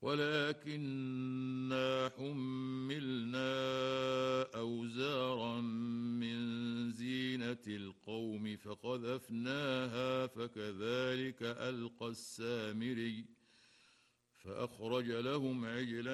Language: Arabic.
ولكنا حملنا أوزارا من زينة القوم فقذفناها فكذلك ألقى السامري فأخرج لهم عجلا